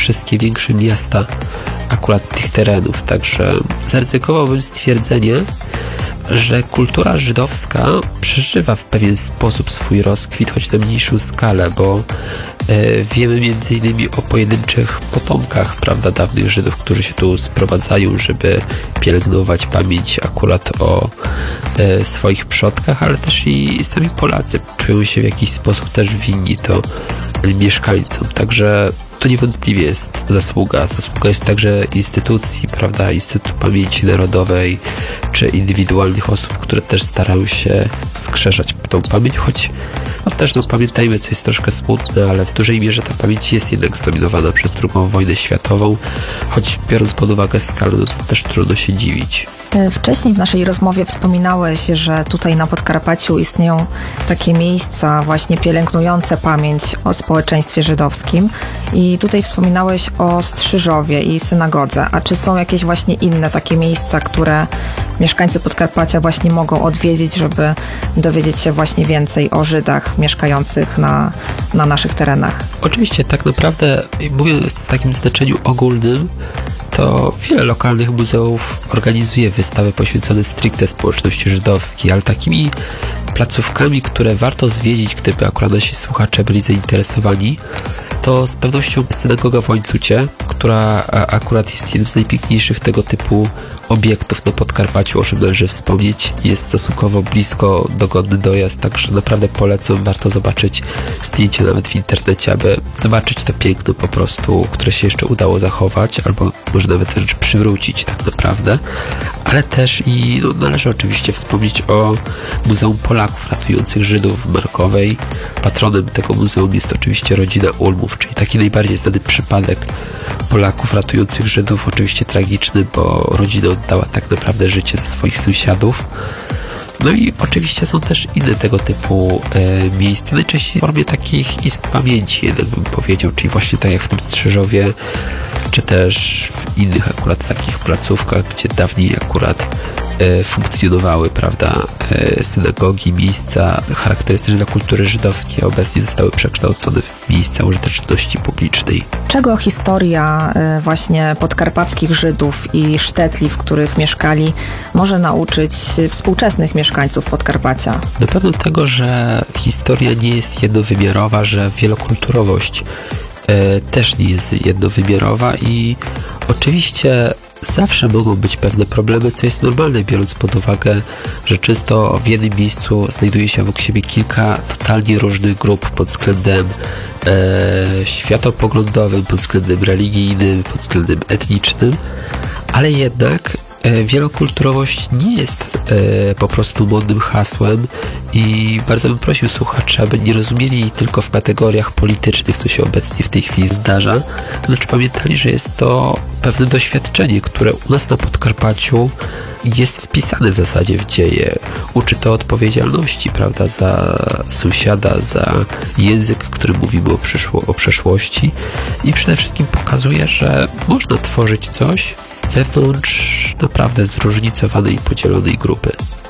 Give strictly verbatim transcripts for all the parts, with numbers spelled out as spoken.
wszystkie większe miasta akurat tych terenów. Także zaryzykowałbym stwierdzenie, że kultura żydowska przeżywa w pewien sposób swój rozkwit, choć na mniejszą skalę, bo e, wiemy między innymi o pojedynczych potomkach, prawda, dawnych Żydów, którzy się tu sprowadzają, żeby pielęgnować pamięć akurat o e, swoich przodkach, ale też i sami Polacy czują się w jakiś sposób też winni to mieszkańcom. Także to niewątpliwie jest zasługa. Zasługa jest także instytucji, prawda, Instytutu Pamięci Narodowej, czy indywidualnych osób, które też starają się wskrzeszać tą pamięć, choć no też no, pamiętajmy, co jest troszkę smutne, ale w dużej mierze ta pamięć jest jednak zdominowana przez drugą wojnę światową, choć biorąc pod uwagę skalę, no to też trudno się dziwić. Wcześniej w naszej rozmowie wspominałeś, że tutaj na Podkarpaciu istnieją takie miejsca właśnie pielęgnujące pamięć o społeczeństwie żydowskim i tutaj wspominałeś o Strzyżowie i synagodze. A czy są jakieś właśnie inne takie miejsca, które mieszkańcy Podkarpacia właśnie mogą odwiedzić, żeby dowiedzieć się właśnie więcej o Żydach mieszkających na, na naszych terenach? Oczywiście, tak naprawdę, mówiąc w takim znaczeniu ogólnym, to wiele lokalnych muzeów organizuje wystawy poświęcone stricte społeczności żydowskiej, ale takimi placówkami, które warto zwiedzić, gdyby akurat nasi słuchacze byli zainteresowani, to z pewnością synagoga w Łańcucie, która akurat jest jednym z najpiękniejszych tego typu obiektów na Podkarpaciu, o czym należy wspomnieć. Jest stosunkowo blisko, dogodny dojazd, także naprawdę polecam. Warto zobaczyć zdjęcia nawet w internecie, aby zobaczyć to piękno po prostu, które się jeszcze udało zachować, albo może nawet wręcz przywrócić tak naprawdę. Ale też i no, należy oczywiście wspomnieć o Muzeum Polaków Ratujących Żydów w Markowej. Patronem tego muzeum jest oczywiście rodzina Ulmów, czyli taki najbardziej znany przypadek Polaków ratujących Żydów, oczywiście tragiczny, bo rodzina oddała tak naprawdę życie za swoich sąsiadów. No i oczywiście są też inne tego typu e, miejsca, najczęściej w formie takich izb pamięci, jednak bym powiedział, czyli właśnie tak jak w tym Strzyżowie, czy też w innych akurat takich placówkach, gdzie dawniej akurat e, funkcjonowały, prawda, e, synagogi, miejsca charakterystyczne dla kultury żydowskiej, a obecnie zostały przekształcone w miejsca użyteczności publicznej. Czego historia e, właśnie podkarpackich Żydów i sztetli, w których mieszkali, może nauczyć współczesnych mieszkańców Podkarpacia? Na pewno tego, że historia nie jest jednowymiarowa, że wielokulturowość e, też nie jest jednowymiarowa i oczywiście zawsze mogą być pewne problemy, co jest normalne, biorąc pod uwagę, że często w jednym miejscu znajduje się obok siebie kilka totalnie różnych grup pod względem e, światopoglądowym, pod względem religijnym, pod względem etnicznym, ale jednak e, wielokulturowość nie jest e, po prostu modnym hasłem i bardzo bym prosił słuchaczy, aby nie rozumieli jej tylko w kategoriach politycznych, co się obecnie w tej chwili zdarza, lecz pamiętali, że jest to pewne doświadczenie, które u nas na Podkarpaciu jest wpisane w zasadzie w dzieje. Uczy to odpowiedzialności, prawda, za sąsiada, za język, który mówimy o, przyszło, o przeszłości i przede wszystkim pokazuje, że można tworzyć coś wewnątrz naprawdę zróżnicowanej i podzielonej grupy.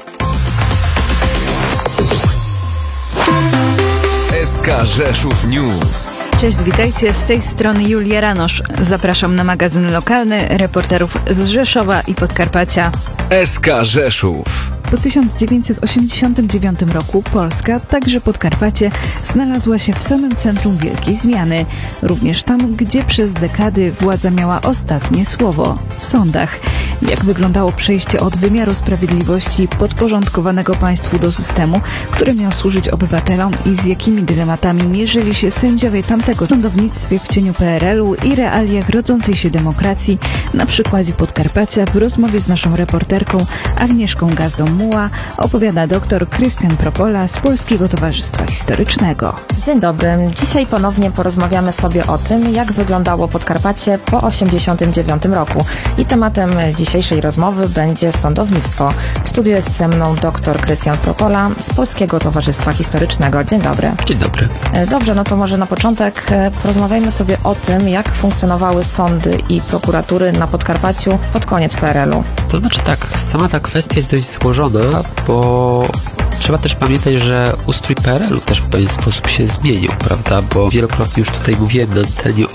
S K Rzeszów News. Cześć, witajcie, z tej strony Julia Ranosz. Zapraszam na magazyn lokalny reporterów z Rzeszowa i Podkarpacia. S K Rzeszów. Po tysiąc dziewięćset osiemdziesiątym dziewiątym roku Polska, także Podkarpacie, znalazła się w samym centrum wielkiej zmiany. Również tam, gdzie przez dekady władza miała ostatnie słowo – w sądach. Jak wyglądało przejście od wymiaru sprawiedliwości podporządkowanego państwu do systemu, który miał służyć obywatelom i z jakimi dylematami mierzyli się sędziowie tamtego sądownictwie w cieniu P R L u i realiach rodzącej się demokracji, na przykładzie Podkarpacia w rozmowie z naszą reporterką Agnieszką Gazdą-Muła opowiada dr Krystian Propola z Polskiego Towarzystwa Historycznego. Dzień dobry. Dzisiaj ponownie porozmawiamy sobie o tym, jak wyglądało Podkarpacie po osiemdziesiątym dziewiątym roku. I tematem dzisiejszej rozmowy będzie sądownictwo. W studiu jest ze mną dr Krystian Propola z Polskiego Towarzystwa Historycznego. Dzień dobry. Dzień dobry. Dobrze, no to może na początek porozmawiajmy sobie o tym, jak funkcjonowały sądy i prokuratury na Podkarpaciu pod koniec P R L u. To znaczy tak, sama ta kwestia jest dość złożona, bo trzeba też pamiętać, że ustrój P R L u też w pewien sposób się zmienił, prawda, bo wielokrotnie już tutaj mówiłem na antenie